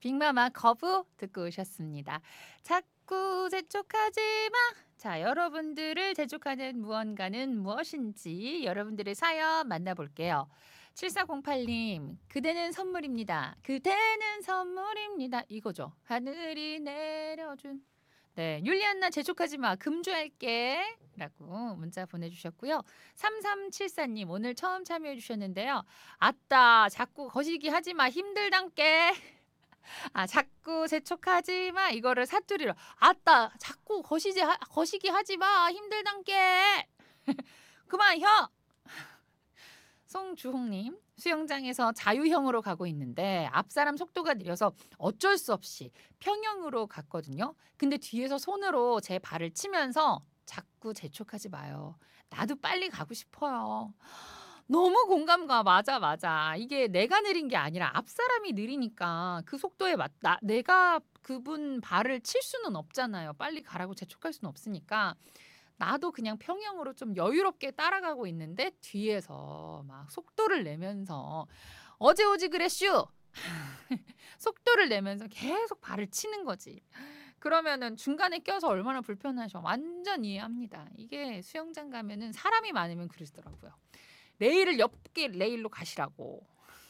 빅마마 거부 듣고 오셨습니다. 자꾸 재촉하지 마. 자, 여러분들을 재촉하는 무언가는 무엇인지 여러분들의 사연 만나볼게요. 7408님, 그대는 선물입니다. 그대는 선물입니다. 이거죠. 하늘이 내려준. 네, 율리안나 재촉하지 마. 금주할게. 라고 문자 보내주셨고요. 3374님, 오늘 처음 참여해 주셨는데요. 아따, 자꾸 거시기 하지 마. 힘들단께. 아, 자꾸 재촉하지 마. 이거를 사투리로. 아따, 자꾸 거시기 하지 마. 힘들단께. 그만, 혀! 송주홍님, 수영장에서 자유형으로 가고 있는데 앞사람 속도가 느려서 어쩔 수 없이 평형으로 갔거든요. 근데 뒤에서 손으로 제 발을 치면서 자꾸 재촉하지 마요. 나도 빨리 가고 싶어요. 너무 공감가. 맞아, 맞아. 이게 내가 느린 게 아니라 앞사람이 느리니까 그 속도에 맞다. 내가 그분 발을 칠 수는 없잖아요. 빨리 가라고 재촉할 수는 없으니까. 나도 그냥 평형으로 좀 여유롭게 따라가고 있는데 뒤에서 막 속도를 내면서 어제 오지 그랬슈. 속도를 내면서 계속 발을 치는 거지. 그러면은 중간에 껴서 얼마나 불편하셔. 완전 이해합니다. 이게 수영장 가면은 사람이 많으면 그러시더라고요. 레일을 옆길 레일로 가시라고.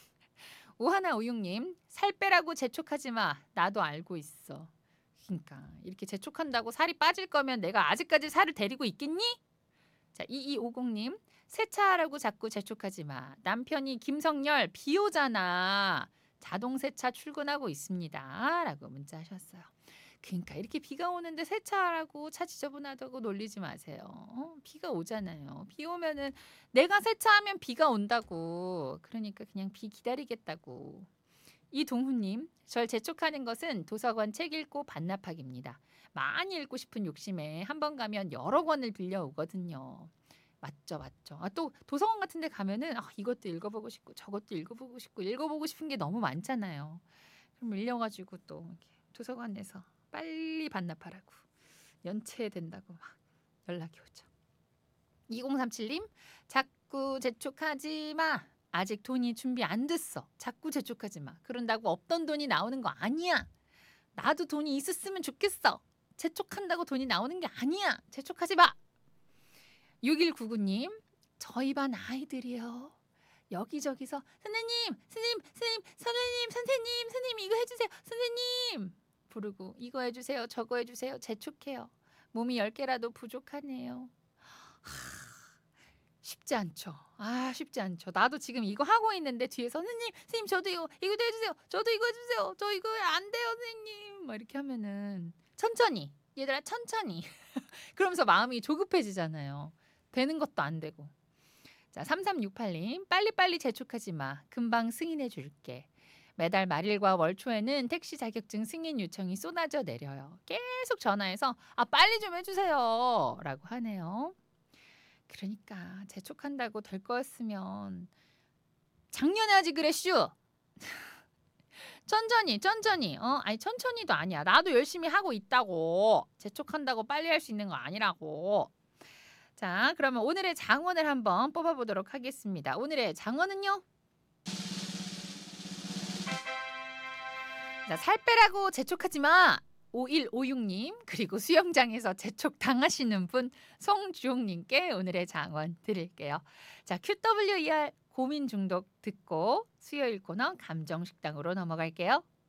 우하나 우육님, 살 빼라고 재촉하지 마. 나도 알고 있어. 그러니까 이렇게 재촉한다고 살이 빠질 거면 내가 아직까지 살을 데리고 있겠니? 자, 2250님, 세차하라고 자꾸 재촉하지 마. 남편이 김성열 비 오잖아. 자동 세차 출근하고 있습니다. 라고 문자하셨어요. 그러니까 이렇게 비가 오는데 세차하라고 차 지저분하다고 놀리지 마세요. 비가 오잖아요. 비 오면은 내가 세차하면 비가 온다고. 그러니까 그냥 비 기다리겠다고. 이동훈님, 절 재촉하는 것은 도서관 책 읽고 반납하기입니다. 많이 읽고 싶은 욕심에 한 번 가면 여러 권을 빌려오거든요. 맞죠, 맞죠. 아, 또 도서관 같은 데 가면은 이것도 읽어보고 싶고 저것도 읽어보고 싶고 읽어보고 싶은 게 너무 많잖아요. 그럼 밀려가지고 또 이렇게 도서관에서 빨리 반납하라고 연체된다고 막 연락이 오죠. 2037님, 자꾸 재촉하지 마. 아직 돈이 준비 안 됐어. 자꾸 재촉하지 마. 그런다고 없던 돈이 나오는 거 아니야. 나도 돈이 있었으면 좋겠어. 재촉한다고 돈이 나오는 게 아니야. 재촉하지 마. 6199님, 저희 반 아이들이요. 여기저기서 선생님, 선생님, 선생님, 선생님, 선생님, 선생님 이거 해주세요. 선생님 부르고 이거 해주세요. 저거 해주세요. 재촉해요. 몸이 10개라도 부족하네요. 쉽지 않죠. 쉽지 않죠. 나도 지금 이거 하고 있는데 뒤에서 선생님, 저도 이거도 해주세요. 저도 이거 해주세요. 저 이거 안 돼요, 선생님. 막 이렇게 하면은 천천히, 얘들아 천천히. 그러면서 마음이 조급해지잖아요. 되는 것도 안 되고. 자, 3368님, 빨리빨리 재촉하지 마. 금방 승인해 줄게. 매달 말일과 월초에는 택시 자격증 승인 요청이 쏟아져 내려요. 계속 전화해서 빨리 좀 해주세요. 라고 하네요. 그러니까 재촉한다고 될 거였으면 작년에 하지 그랬슈. 천천히. 아니 천천히도 아니야. 나도 열심히 하고 있다고. 재촉한다고 빨리 할 수 있는 거 아니라고. 자, 그러면 오늘의 장원을 한번 뽑아보도록 하겠습니다. 오늘의 장원은요? 자, 살 빼라고 재촉하지 마. 5156님, 그리고 수영장에서 재촉 당하시는 분 송주홍님께 오늘의 장원 드릴게요. 자, QWER 고민 중독 듣고 수요일 코너 감정식당으로 넘어갈게요.